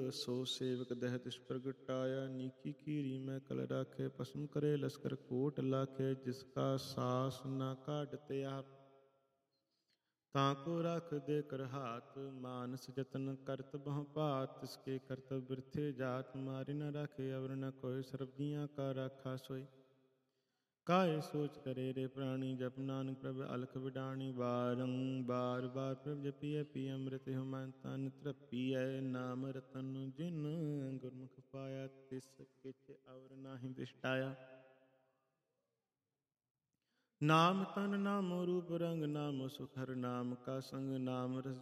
सो सेवक दह तिस प्रगटाया। नीकी कीरी मैं कल राखे, पसम करे लश्कर कोट लाखे। जिसका सास न काटते आप, ताको राख दे कर हाथ। मानस जतन करत बहु पात, तिसके करतब बिरथे जात। मारे न राखे अवर न कोय, सर्ब जियां का राखा सोय। काहे सोच करे रे प्राणी, जप नानक प्रभ अलख बिडाणी। बारंबार बार प्रभ जपिय, पिय अमृत हुमंता नित रपिय। नाम रतन जिन गुरमुख पाया, तिस किछ और नाहि बिष्टाया। नाम तन नामो रूप रंग, नामो सुख हर नाम का संग। नाम रस